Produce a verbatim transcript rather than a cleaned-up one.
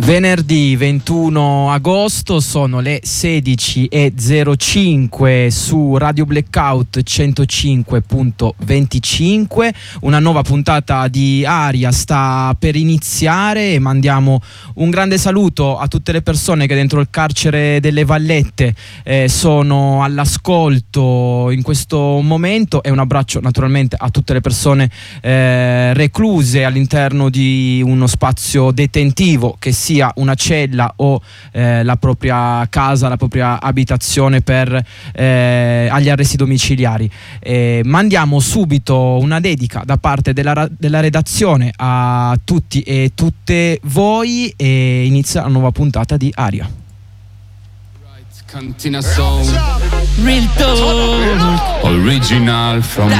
Venerdì ventuno agosto, sono le sedici e zero cinque su Radio Blackout centocinque virgola venticinque. Una nuova puntata di Aria sta per iniziare e mandiamo un grande saluto a tutte le persone che dentro il carcere delle Vallette eh, sono all'ascolto in questo momento, e un abbraccio naturalmente a tutte le persone eh, recluse all'interno di uno spazio detentivo, che sia una cella o eh, la propria casa, la propria abitazione per eh, agli arresti domiciliari. Eh, mandiamo subito una dedica da parte della, della redazione a tutti e tutte voi, e inizia la nuova puntata di Aria. Real talk original from